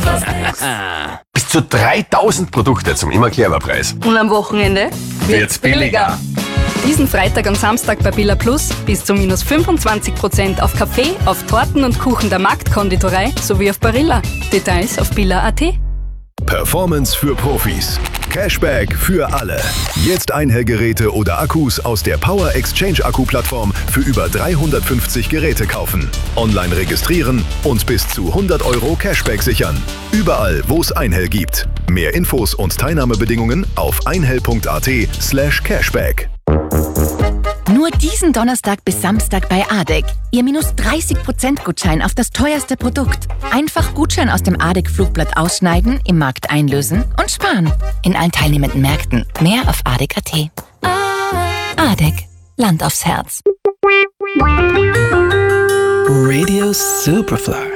Bis zu 3000 Produkte zum immer clever Preis. Und am Wochenende Wird's billiger. Diesen Freitag und Samstag bei Billa Plus bis zu minus 25% auf Kaffee, auf Torten und Kuchen der Marktkonditorei sowie auf Barilla. Details auf billa.at. Performance für Profis. Cashback für alle. Jetzt Einhellgeräte oder Akkus aus der Power Exchange Akku-Plattform für über 350 Geräte kaufen. Online registrieren und bis zu 100 € Cashback sichern. Überall, wo es Einhell gibt. Mehr Infos und Teilnahmebedingungen auf einhell.at/cashback. Nur diesen Donnerstag bis Samstag bei ADEC. Ihr minus 30% Gutschein auf das teuerste Produkt. Einfach Gutschein aus dem ADEC-Flugblatt ausschneiden, im Markt einlösen und sparen. In allen teilnehmenden Märkten. Mehr auf ADEC.at. ADEC. Land aufs Herz. Radio Superfly.